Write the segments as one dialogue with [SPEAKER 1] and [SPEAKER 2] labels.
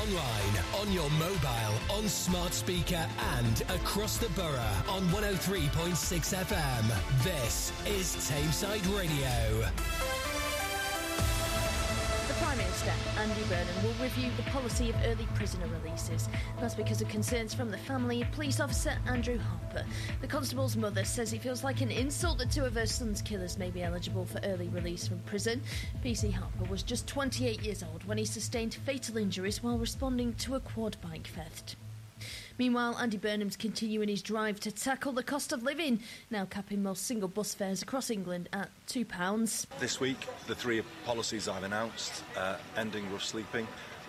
[SPEAKER 1] online, on your mobile, on smart speaker and across the borough on 103.6 FM. This is Tameside Radio.
[SPEAKER 2] Prime Minister Andy Burnham will review the policy of early prisoner releases. That's because of concerns from the family of police officer Andrew Harper. The constable's mother says it feels like an insult that two of her son's killers may be eligible for early release from prison. PC Harper was just 28 years old when he sustained fatal injuries while responding to a quad bike theft. Meanwhile, Andy Burnham's continuing his drive to tackle the cost of living, now capping most single bus fares across England at £2.
[SPEAKER 3] This week, the three policies I've announced, ending rough sleeping,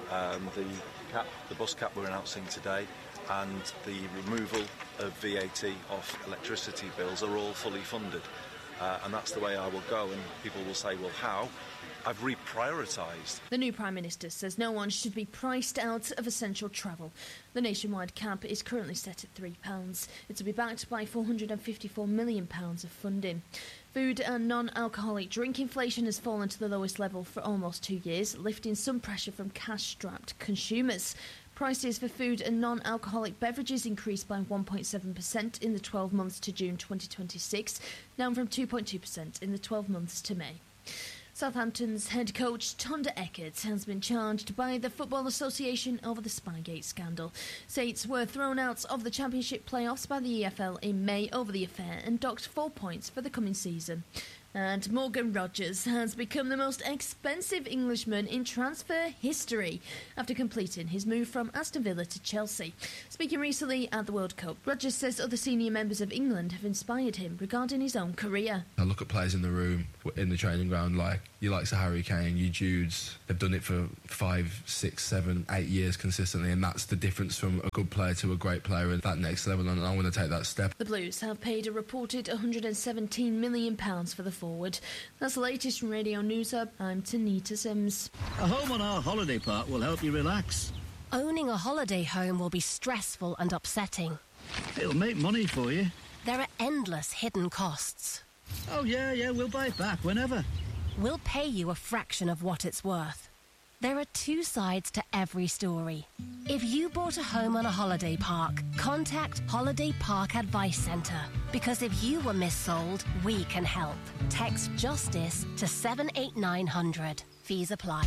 [SPEAKER 3] the bus cap we're announcing today, and the removal of VAT off electricity bills are all fully funded. And that's the way I will go, and people will say, well, how? I've reprioritised.
[SPEAKER 2] The new Prime Minister says no one should be priced out of essential travel. The nationwide cap is currently set at £3. It will be backed by £454 million of funding. Food and non-alcoholic drink inflation has fallen to the lowest level for almost 2 years, lifting some pressure from cash-strapped consumers. Prices for food and non-alcoholic beverages increased by 1.7% in the 12 months to June 2026, down from 2.2% in the 12 months to May. Southampton's head coach Tonda Eckert has been charged by the Football Association over the Spygate scandal. Saints were thrown out of the Championship playoffs by the EFL in May over the affair and docked 4 points for the coming season. And Morgan Rogers has become the most expensive Englishman in transfer history after completing his move from Aston Villa to Chelsea. Speaking recently at the World Cup, Rogers says other senior members of England have inspired him regarding his own career.
[SPEAKER 4] I look at players in the room, in the training ground, like you likes of Harry Kane, you Judes. They've done it for 5, 6, 7, 8 years consistently, and that's the difference from a good player to a great player at that next level, and I want to take that step.
[SPEAKER 2] The Blues have paid a reported £117 million for the forward. That's the latest from Radio News Hub. I'm Tanita Sims.
[SPEAKER 5] A home on our holiday park will help you relax.
[SPEAKER 6] Owning a holiday home will be stressful and upsetting.
[SPEAKER 5] It'll make money for you.
[SPEAKER 6] There are endless hidden costs.
[SPEAKER 5] Oh, yeah, we'll buy it back whenever.
[SPEAKER 6] We'll pay you a fraction of what it's worth. There are two sides to every story. If you bought a home on a holiday park, contact Holiday Park Advice Centre. Because if you were missold, we can help. Text JUSTICE to 78900. Fees apply.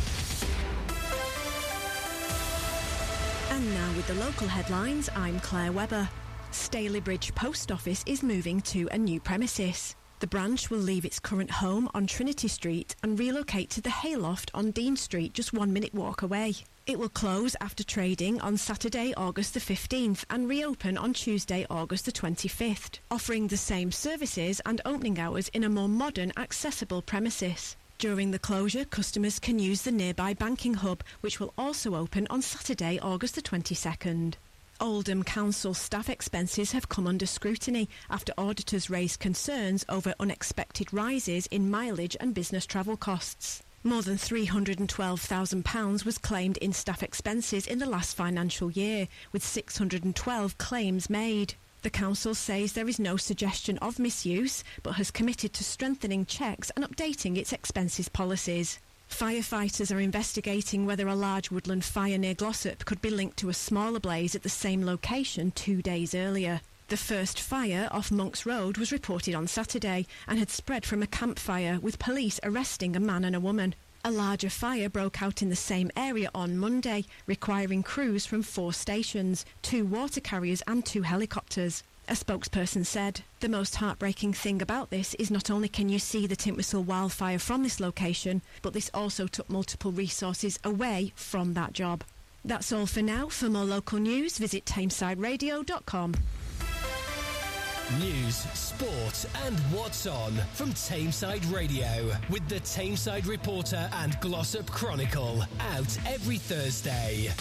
[SPEAKER 7] And now with the local headlines, I'm Claire Webber. Stalybridge Post Office is moving to a new premises. The branch will leave its current home on Trinity Street and relocate to the Hayloft on Dean Street, just 1 minute walk away. It will close after trading on Saturday, August the 15th and reopen on Tuesday, August the 25th, offering the same services and opening hours in a more modern, accessible premises. During the closure, customers can use the nearby banking hub, which will also open on Saturday, August the 22nd. Oldham Council staff expenses have come under scrutiny after auditors raised concerns over unexpected rises in mileage and business travel costs. More than £312,000 was claimed in staff expenses in the last financial year, with 612 claims made. The council says there is no suggestion of misuse, but has committed to strengthening checks and updating its expenses policies. Firefighters are investigating whether a large woodland fire near Glossop could be linked to a smaller blaze at the same location 2 days earlier. The first fire off Monks Road was reported on Saturday and had spread from a campfire, with police arresting a man and a woman. A larger fire broke out in the same area on Monday, requiring crews from 4 stations, 2 water carriers and 2 helicopters. A spokesperson said, "The most heartbreaking thing about this is not only can you see the Tintwistle wildfire from this location, but this also took multiple resources away from that job." That's all for now. For more local news, visit tamesideradio.com.
[SPEAKER 1] News, sport and what's on from Tameside Radio with the Tameside Reporter and Glossop Chronicle, out every Thursday.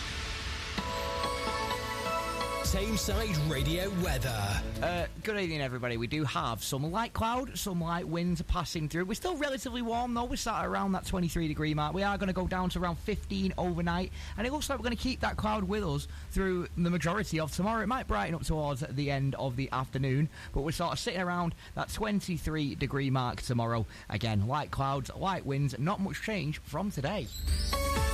[SPEAKER 1] Tameside Radio weather.
[SPEAKER 8] Good evening, everybody. We do have some light cloud, some light winds passing through. We're still relatively warm, though. We're sat around that 23-degree mark. We are going to go down to around 15 overnight, and it looks like we're going to keep that cloud with us through the majority of tomorrow. It might brighten up towards the end of the afternoon, but we're sort of sitting around that 23-degree mark tomorrow. Again, light clouds, light winds, not much change from today.